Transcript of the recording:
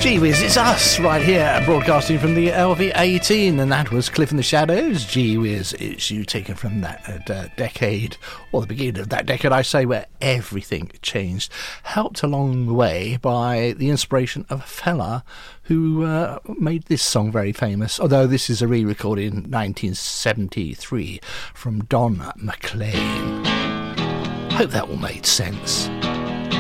Gee whiz, it's us right here, broadcasting from the LV18, and that was Cliff in the Shadows. Gee whiz, it's you, taken from that decade, or the beginning of that decade, I say, where everything changed. Helped along the way by the inspiration of a fella who made this song very famous, although this is a re-record in 1973 from Don McLean. Hope that all made sense.